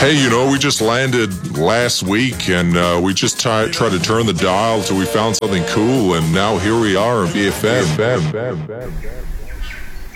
Hey, we just landed last week, and we just tried to turn the dial till we found something cool, and now here we are on BFM.